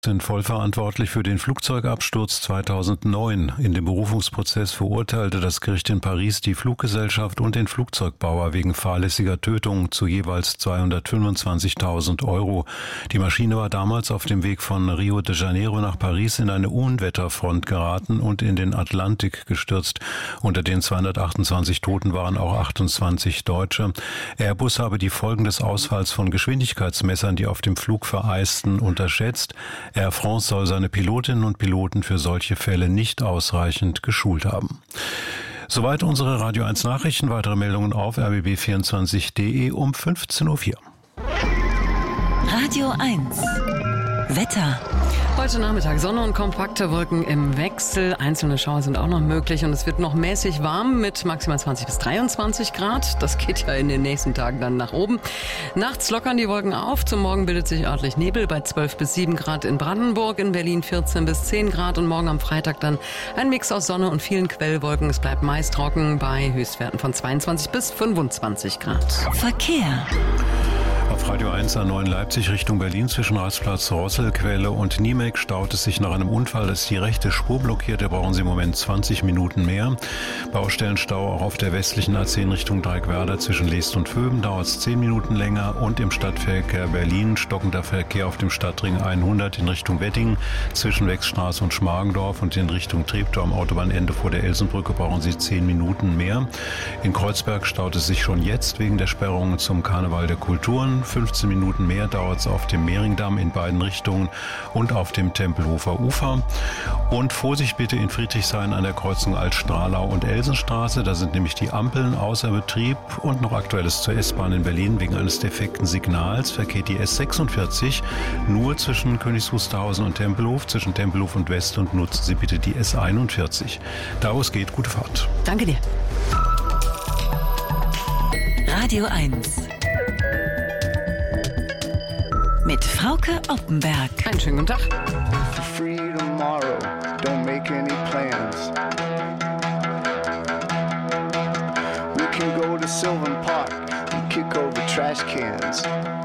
Sind vollverantwortlich für den Flugzeugabsturz 2009. In dem Berufungsprozess verurteilte das Gericht in Paris die Fluggesellschaft und den Flugzeugbauer wegen fahrlässiger Tötung zu jeweils 225.000 Euro. Die Maschine war damals auf dem Weg von Rio de Janeiro nach Paris in eine Unwetterfront geraten und in den Atlantik gestürzt. Unter den 228 Toten waren auch 28 Deutsche. Airbus habe die Folgen des Ausfalls von Geschwindigkeitsmessern, die auf dem Flug vereisten, unterschätzt. Air France soll seine Pilotinnen und Piloten für solche Fälle nicht ausreichend geschult haben. Soweit unsere Radio 1 Nachrichten. Weitere Meldungen auf rbb24.de um 15.04 Uhr. Radio 1 Wetter. Heute Nachmittag Sonne und kompakte Wolken im Wechsel. Einzelne Schauer sind auch noch möglich und es wird noch mäßig warm mit maximal 20 bis 23 Grad. Das geht ja in den nächsten Tagen dann nach oben. Nachts lockern die Wolken auf. Zum Morgen bildet sich örtlich Nebel bei 12 bis 7 Grad in Brandenburg, in Berlin 14 bis 10 Grad und morgen am Freitag dann ein Mix aus Sonne und vielen Quellwolken. Es bleibt meist trocken bei Höchstwerten von 22 bis 25 Grad. Verkehr. Auf Radio 1 A9 Leipzig Richtung Berlin zwischen Rastplatz Rosselquelle und Niemek staut es sich nach einem Unfall, dass die rechte Spur blockiert. Da brauchen Sie im Moment 20 Minuten mehr. Baustellenstau auch auf der westlichen A10 Richtung Dreieckwerder zwischen Leest und Vöben dauert es 10 Minuten länger und im Stadtverkehr Berlin stockender Verkehr auf dem Stadtring 100 in Richtung Wedding zwischen Wechsstraße und Schmargendorf und in Richtung Treptow am Autobahnende vor der Elsenbrücke brauchen Sie 10 Minuten mehr. In Kreuzberg staut es sich schon jetzt wegen der Sperrungen zum Karneval der Kulturen. 15 Minuten mehr dauert es auf dem Mehringdamm in beiden Richtungen und auf dem Tempelhofer Ufer. Und Vorsicht bitte in Friedrichshain an der Kreuzung Altstrahlau und Elsenstraße. Da sind nämlich die Ampeln außer Betrieb und noch Aktuelles zur S-Bahn in Berlin wegen eines defekten Signals. Verkehrt die S46 nur zwischen Königs Wusterhausen und Tempelhof, zwischen Tempelhof und West und nutzen Sie bitte die S41. Da wo es geht, gute Fahrt. Danke dir. Radio 1 mit Frauke Oppenberg. Einen schönen guten Tag. Free tomorrow, don't make any plans. We can go to Sylvan Park and kick over trash cans.